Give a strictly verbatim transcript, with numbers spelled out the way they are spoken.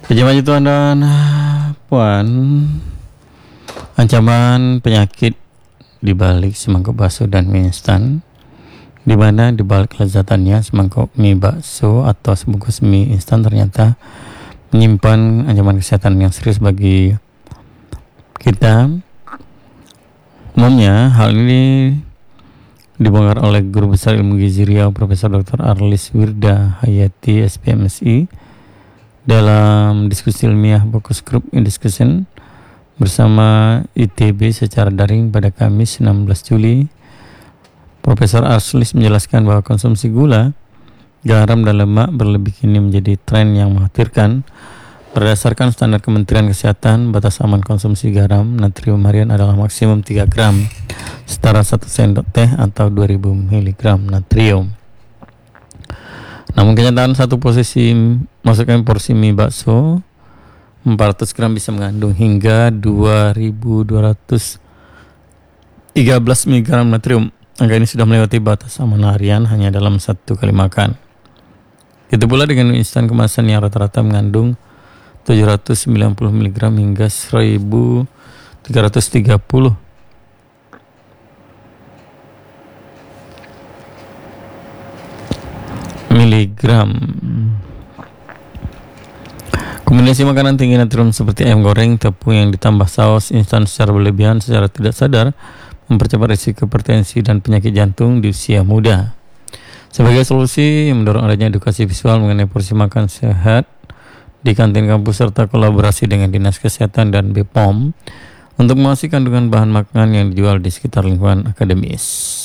Pejabat tuan dan puan, ancaman penyakit di balik semangkuk bakso dan mie instan, di mana di balik kelezatannya semangkuk mie bakso atau sebungkus mie instan ternyata menyimpan ancaman kesehatan yang serius bagi kita. Umumnya hal ini dibongkar oleh Guru Besar Ilmu Gizi Riau Profesor Doktor Arlis Wirda Hayati S P M S I dalam diskusi ilmiah Focus Group in Discussion bersama I T B secara daring pada Kamis enam belas Juli. Profesor Arlis menjelaskan bahwa konsumsi gula, garam dan lemak berlebih kini menjadi tren yang mengkhawatirkan. Berdasarkan standar Kementerian Kesehatan, batas aman konsumsi garam natrium harian adalah maksimum tiga gram setara satu sendok teh atau dua ribu miligram natrium. Namun kenyataan satu posisi masukkan porsi mie bakso empat ratus gram bisa mengandung hingga dua ribu dua ratus tiga belas miligram natrium. Angka ini sudah melewati batas aman harian hanya dalam satu kali makan. Itu pula dengan mie instan kemasan yang rata-rata mengandung tujuh ratus sembilan puluh miligram hingga seribu tiga ratus tiga puluh miligram. Kombinasi makanan tinggi natrium seperti ayam goreng, tepung yang ditambah saus instan secara berlebihan secara tidak sadar mempercepat risiko hipertensi dan penyakit jantung di usia muda. Sebagai solusi yang mendorong adanya edukasi visual mengenai porsi makan sehat di kantin kampus serta kolaborasi dengan Dinas Kesehatan dan B P O M untuk mengawasi kandungan bahan makanan yang dijual di sekitar lingkungan akademis.